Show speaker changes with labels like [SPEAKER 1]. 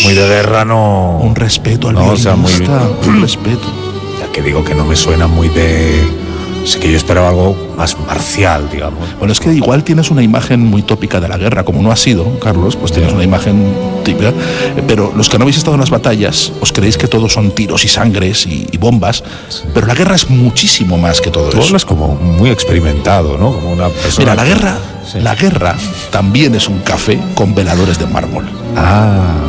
[SPEAKER 1] muy de guerra, no.
[SPEAKER 2] Un respeto al
[SPEAKER 1] no, o sea,
[SPEAKER 2] violinista, un respeto.
[SPEAKER 1] Ya que digo que no me suena muy de. Sé que yo esperaba algo más marcial, digamos.
[SPEAKER 2] Bueno, es que igual tienes una imagen muy tópica de la guerra, como no ha sido, Carlos, pues tienes una imagen típica. Pero los que no habéis estado en las batallas, os creéis que todo son tiros y sangres y bombas, sí. Pero la guerra es muchísimo más que todo eso.
[SPEAKER 1] Tú hablas como muy experimentado, ¿no? Como una persona.
[SPEAKER 2] Mira, la guerra también es un café con veladores de mármol.
[SPEAKER 1] Ah.